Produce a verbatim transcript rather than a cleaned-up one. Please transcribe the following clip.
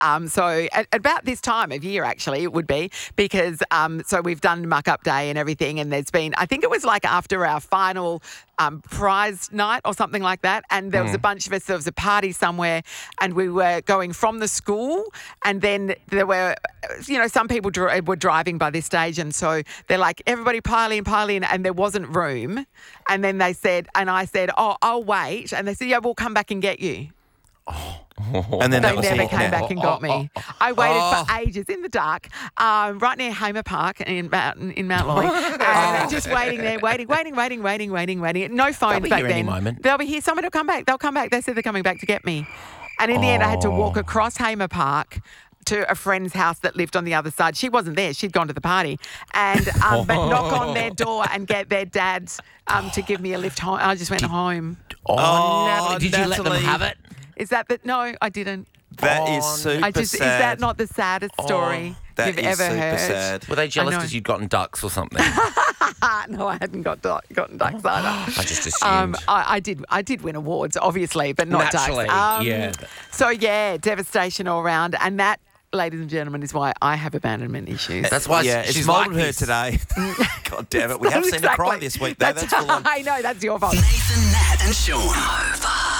Um, so at about this time of year, actually, it would be because um, so we've done muck up day and everything, and there's been I think it was like after our final um, prize night or something like that, and there was a bunch of us. There was a party somewhere, and we were going from the school, and then there were, you know, some people dri- were driving by this stage, and so they're like, everybody pile in, pile in, and there wasn't room, and then they said, and I said, oh, I'll wait, and they said, yeah, we'll come back and get you. Oh. And then they that was never it. came Yeah. back and got me. I waited for ages in the dark, um, right near Hamer Park in Mount, in Mount Lolly, and just waiting there, waiting, waiting, waiting, waiting, waiting, waiting. No phones be back here then. any moment. They'll be here. Someone will come back. They'll come back. They said they're coming back to get me. And in the end, I had to walk across Hamer Park to a friend's house that lived on the other side. She wasn't there. She'd gone to the party. And um, but knock on their door and get their dads um, to give me a lift home. I just went home. Oh, Oh, Natalie, did you let them Natalie. have it? Is that the... No, I didn't. That Oh, is super I just... sad. Is that not the saddest story That you've is ever super heard? sad. Were they jealous know. because you'd gotten ducks or something? Ah, no, I hadn't got du- gotten ducks either. I just assumed. Um, I, I did. I did win awards, obviously, but not Naturally, ducks. Um, yeah. So yeah, devastation all round, and that, ladies and gentlemen, is why I have abandonment issues. That's why yeah, she's it's like molded her this. today. God damn it. We have seen her cry this week, though. That's full on. I know, that's your fault. Nathan, Nat, and Sean. Over.